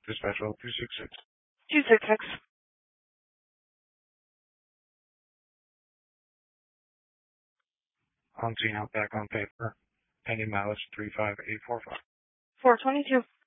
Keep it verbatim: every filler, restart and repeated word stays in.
Dispatch level two six six. two six six. On scene, out back on paper. Pending mileage three five eight four five. four twenty-two.